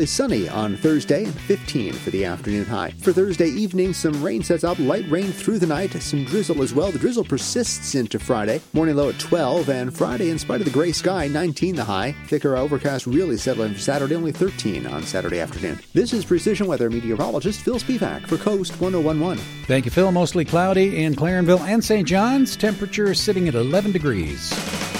Is sunny on Thursday and 15 for the afternoon high. For Thursday evening, some rain sets up, light rain through the night, some drizzle as well. The drizzle persists into Friday. Morning low at 12, and Friday, in spite of the gray sky, 19 the high. Thicker overcast really settling for Saturday, only 13 on Saturday afternoon. This is Precision Weather meteorologist Phil Spivak for Coast 1011. Thank you, Phil. Mostly cloudy in Clarenville and St. John's. Temperature sitting at 11 degrees.